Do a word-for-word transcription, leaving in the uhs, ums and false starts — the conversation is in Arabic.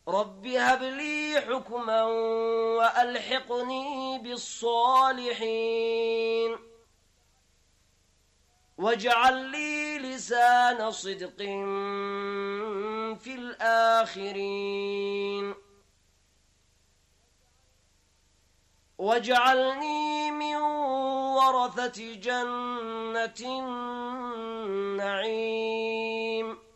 رب هب لي حكما وألحقني بالصالحين واجعل لي لسان صدق في الآخرين واجعلني من ورثة جنة النعيم